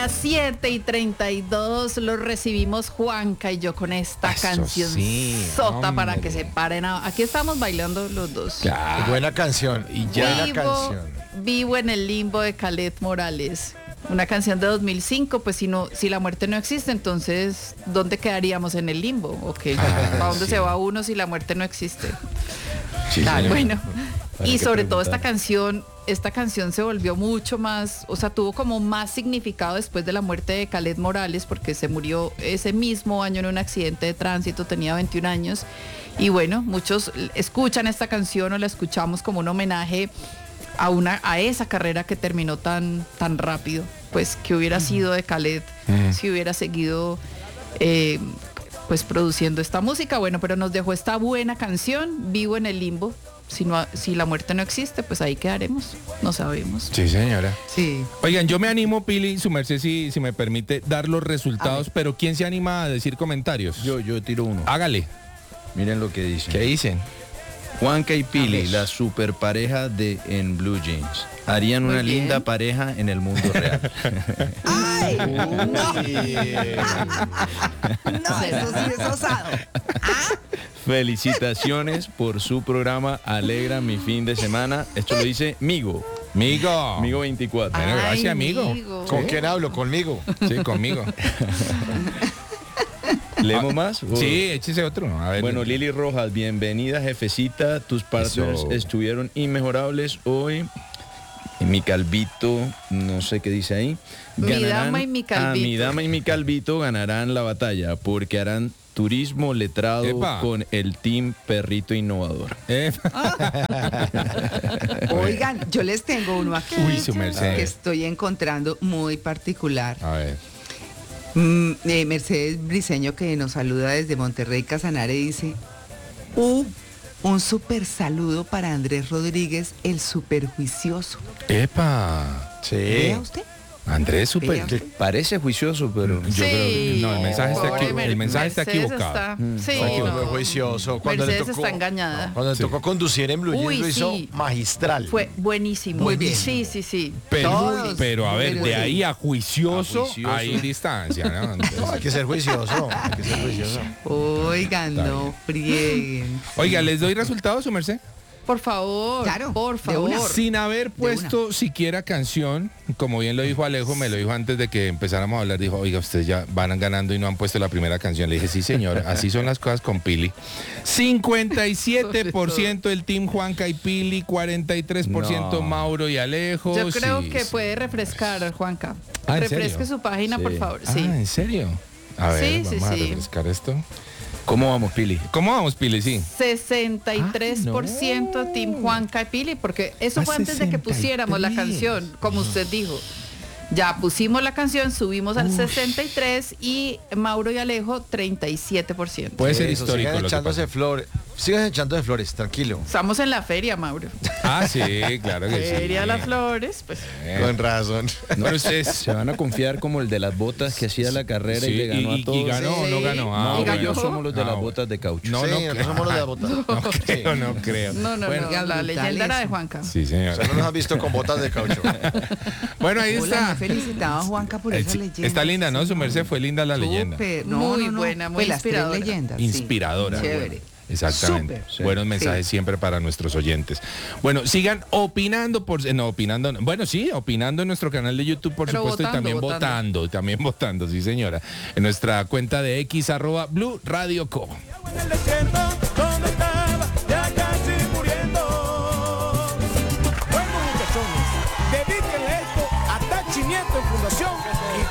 las 7:32 los recibimos Juanca y yo con esta canción sota para que se paren. Aquí estamos bailando los dos. Claro. Buena canción. Y ya Vivo en el limbo de Khaled Morales. Una canción de 2005, pues si la muerte no existe, entonces ¿dónde quedaríamos? En el limbo. Okay. ¿Para dónde se va uno si la muerte no existe? Sí, bueno. Y sobre todo esta canción se volvió mucho más, o sea, tuvo como más significado después de la muerte de Khaled Morales, porque se murió ese mismo año en un accidente de tránsito, tenía 21 años. Y bueno, muchos escuchan esta canción o la escuchamos como un homenaje a esa carrera que terminó tan rápido, pues que hubiera sido de Khaled si hubiera seguido pues produciendo esta música. Bueno, pero nos dejó esta buena canción, Vivo en el limbo. Si la muerte no existe, pues ahí quedaremos, no sabemos. Sí, señora. Sí. Oigan, yo me animo, Pili, su merced, si me permite dar los resultados, pero ¿quién se anima a decir comentarios? Yo tiro uno. Hágale. Miren lo que dicen. ¿Qué dicen? Juanca y Pili, la super pareja de En Blue Jeans. Harían una linda pareja en el mundo real. ¡Ay! ¡No! No, eso sí es osado. Felicitaciones por su programa. Alegra mi fin de semana. Esto lo dice Migo. Migo 24. Bueno, gracias, amigo. ¿Con quién hablo? ¿Conmigo? Sí, conmigo. ¿Leemos más? Sí, échese otro. A ver. Bueno, Lili Rojas, bienvenida, jefecita. Tus partners estuvieron inmejorables hoy. Mi Calvito, no sé qué dice ahí. Mi dama y mi Calvito. Mi dama y mi Calvito ganarán la batalla porque harán turismo letrado con el Team Perrito Innovador. Oigan, yo les tengo uno aquí que estoy encontrando muy particular. A ver. Mercedes Briceño, que nos saluda desde Monterrey, Casanare, dice: un súper saludo para Andrés Rodríguez, el superjuicioso. ¡Epa! Sí. ¿Vea usted? Andrés, súper. Parece juicioso, pero yo creo que no, el mensaje está equivocado. Sí, no. Juicioso. Cuando Mercedes le tocó, está engañada. Cuando le tocó conducir en Blue Jeans, lo hizo magistral. Fue buenísimo. Muy bien. Sí. Pero a ver, de ahí a juicioso, hay distancia, ¿no? No, hay que ser juicioso. Oigan, no frieguen. Oiga, ¿les doy resultados, su merced? Por favor, claro, por favor. Sin haber puesto siquiera canción, como bien lo dijo Alejo, me lo dijo antes de que empezáramos a hablar, dijo: oiga, ustedes ya van ganando y no han puesto la primera canción. Le dije: sí, señor, así son las cosas con Pili. 57% el team Juanca y Pili, 43% Mauro y Alejo. Yo creo que puede refrescar, Juanca. Refresque su página, por favor. Sí. ¿En serio? A ver, vamos a refrescar esto. ¿Cómo vamos, Pili? Sí. 63% Team Juanca y Pili, porque eso fue antes de que pusiéramos la canción, como usted dijo. Ya pusimos la canción, subimos al 63% y Mauro y Alejo 37%. Puede ser histórico. Sigan echándose flores, tranquilo. Estamos en la feria, Mauro. Sí, claro que sí. Feria de las flores, pues. Con razón. No, ustedes se van a confiar como el de las botas que hacía la carrera y le ganó a todos. ¿Y ganó o no ganó? Mauro y yo somos los de las botas de caucho. No somos los de las botas. No creo. No, la leyenda era de Juanca. Sí, señor. Usted no nos ha visto con botas de caucho. Bueno, ahí está. Felicitaba a Juanca por esa leyenda. Está linda, ¿no? Su merced, fue linda la leyenda. Muy buena, muy inspiradora. Inspiradora. Chévere. Exactamente. Buenos mensajes siempre para nuestros oyentes. Bueno, sigan opinando opinando en nuestro canal de YouTube, por supuesto, y también votando, sí, señora. En nuestra cuenta de X @Blue Radio Co. Dedíquenle esto a Tachi Nieto en Fundación y